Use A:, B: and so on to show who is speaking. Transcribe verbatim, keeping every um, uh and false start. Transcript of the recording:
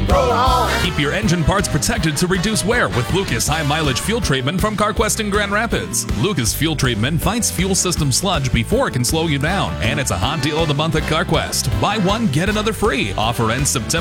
A: roll on.
B: Keep your engine parts protected to reduce wear with Lucas High Mileage Fuel Treatment from CarQuest in Grand Rapids. Lucas Fuel Treatment fights fuel system sludge before it can slow you down, and it's a hot deal of the month at CarQuest. Buy one, get another free. Offer ends September